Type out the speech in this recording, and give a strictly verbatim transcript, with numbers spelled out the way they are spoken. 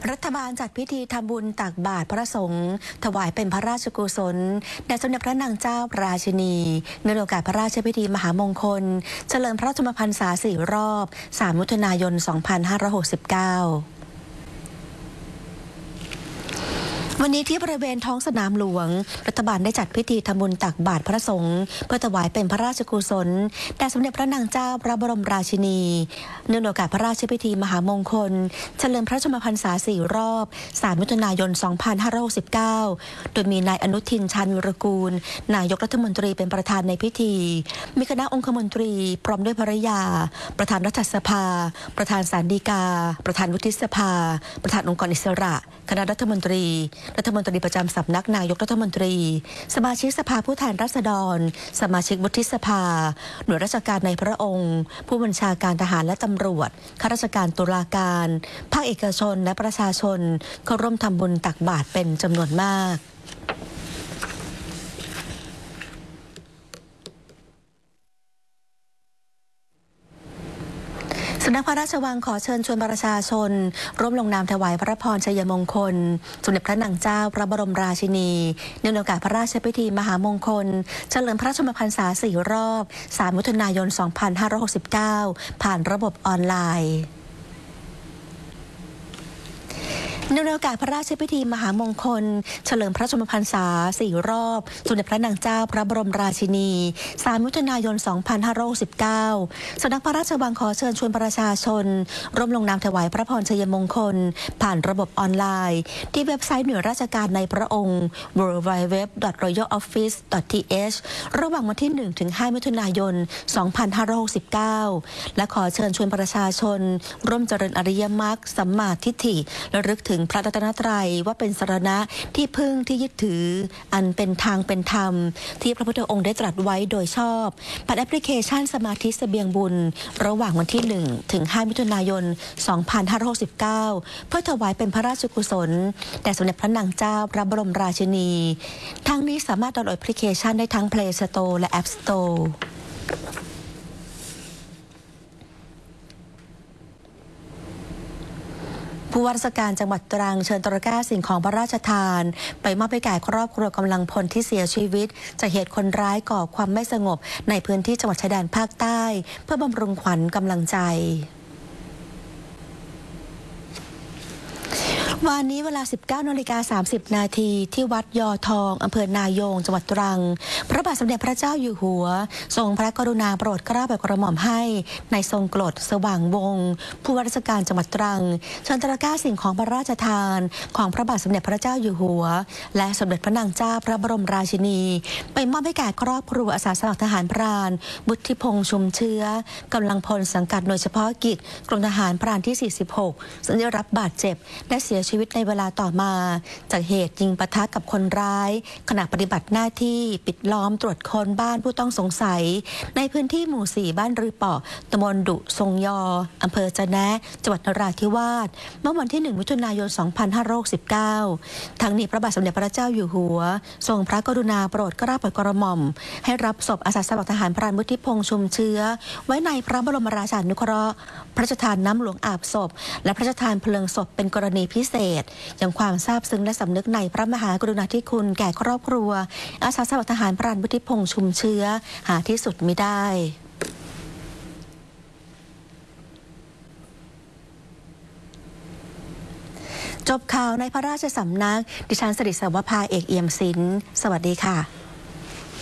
รัฐบาลจัดพิธีทำบุญตักบาตรพระสงฆ์ถวายเป็นพระราชกุศลแด่สมเด็จพระนางเจ้าราชินีในโอกาสพระราชพิธีมหามงคลเฉลิมพระชนมพรรษาสี่รอบสามมิถุนายนสองพันห้าร้อยหกสิบเก้าวันนี้ที่บริเวณท้องสนามหลวงรัฐบาลได้จัดพิธีทำบุญตักบาตรพระสงฆ์เพื่อถวายเป็นพระราชกุศลแด่สมเด็จพระนางเจ้าพระบรมราชินีเนื่องในโอกาสพระราชพิธีมหามงคลเฉลิมพระชนมพรรษาสี่รอบสามมิถุนายนสองพันห้าร้อยหกสิบเก้าโดยมีนายอนุทินชาญวิรากูลนายกรัฐมนตรีเป็นประธานในพิธีมีคณะองคมนตรีพร้อมด้วยภริยาประธานรัฐสภาประธานศาลฎีกาประธานวุฒิสภาประธานองค์กรอิสระคณะรัฐมนตรีรัฐมนตรีประจำสำนักนายกรัฐมนตรีสมาชิกสภาผู้แทนราษฎรสมาชิกวุฒิสภาหน่วยราชการในพระองค์ผู้บัญชาการทหารและตำรวจข้าราชการตุลาการภาคเอกชนและประชาชนเข้าร่วมทำบุญตักบาตรเป็นจำนวนมากสำนักพระราชวังขอเชิญชวนประชาชนร่วมลงนามถวายพระพรชัยมงคลสมเด็จพระนางเจ้าพระบรมราชินีเนื่องในโอกาสพระราชพิธีมหามงคลเฉลิมพระชนมพรรษาสี่รอบสามมิถุนายนสองพันห้าร้อยหกสิบเก้าผ่านระบบออนไลน์ในโอกาสพระราชพิธีมหามงคลเฉลิมพระชนมพรรษาสี่รอบสมเด็จพระนางเจ้าพระบรมราชินีสามมิถุนายนสองพันห้าร้อยหกสิบเก้าสำนักพระราชวังขอเชิญชวนประชาชนร่วมลงนามถวายพระพรชัยมงคลผ่านระบบออนไลน์ที่เว็บไซต์หน่วยราชการในพระองค์ ดับเบิลยู ดับเบิลยู ดับเบิลยู ดอท รอยัล ออฟฟิศ ดอท ที เอช ระหว่างวันที่หนึ่งถึงห้ามิถุนายนสองพันห้าร้อยหกสิบเก้าและขอเชิญชวนประชาชนร่วมเจริญอริยมรรคสัมมาทิฏฐิและระลึกถึงพระรัตนตรัยว่าเป็นสรณะที่พึ่งที่ยึดถืออันเป็นทางเป็นธรรมที่พระพุทธองค์ได้ตรัสไว้โดยชอบผ่านแอปพลิเคชันสมาธิเสบียงบุญระหว่างวันที่หนึ่งถึงห้ามิถุนายนสองพันห้าร้อยหกสิบเก้าเพื่อถวายเป็นพระราชกุศลแด่สมเด็จพระนางเจ้าพระบรมราชินีทั้งนี้สามารถดาวน์โหลดแอปพลิเคชันได้ทั้ง Play Store และ App Storeผู้ว่าราชการจังหวัดตรังเชิญตระก้าสิ่งของพระราชทานไปมอบให้แก่ครอบครัวกำลังพลที่เสียชีวิตจากเหตุคนร้ายก่อความไม่สงบในพื้นที่จังหวัดชายแดนภาคใต้เพื่อบำรุงขวัญกำลังใจวันนี้เวลา สิบเก้านาฬิกาสามสิบนาทีที่วัดยอทองอำเภอนายงจังหวัดตรังพระบาทสมเด็จพระเจ้าอยู่หัวทรงพระกรุณาโปรดเกล้าโปรดกระหม่อมให้ในทรงกรดสว่างวงศ์ผู้ว่าราชการจังหวัดตรังเชิญตระก้าสิ่งของพระราชทานของพระบาทสมเด็จพระเจ้าอยู่หัวและสมเด็จพระนางเจ้าพระบรมราชินีไปมอบให้แก่ครอบครัวอาสาสมัครทหารพรานบุธิพงษ์ชุมเชื้อกำลังพลสังกัดหน่วยเฉพาะกิจกรมทหารพรานที่สี่สิบหกซึ่งได้รับบาดเจ็บและเสียชีวิตในเวลาต่อมาจากเหตุยิงปะทะกับคนร้ายขณะปฏิบัติหน้าที่ปิดล้อมตรวจค้นบ้านผู้ต้องสงสัยในพื้นที่หมู่สี่บ้านรือเปาะตำบลดุทรงยออำเภอจะแนะจังหวัดนราธิวาสเมื่อวันที่หนึ่งมิถุนายนสองพันห้าร้อยหกสิบเก้าทั้งนี้พระบาทสมเด็จพระเจ้าอยู่หัวทรงพระกรุณาโปรดเกล้าโปรดกระหม่อมให้รับศพอาสาสมัครทหารพรานวุฒิพงษ์ชุมเชื้อไว้ในพระบรมราชานุเคราะห์พระราชทานน้ำหลวงอาบศพและพระราชทานเพลิงศพเป็นกรณีพิเศษยังความซาบซึ้งและสำนึกในพระมหากรุณาธิคุณแก่ครอบครัวอาสาสมัครทหารพรานวุฒิพงษ์ชุมเชื้อหาที่สุดมิได้จบข่าวในพระราชสำนักดิฉันสิริสวภาเอกเอี่ยมศิลป์สวัสดีค่ะ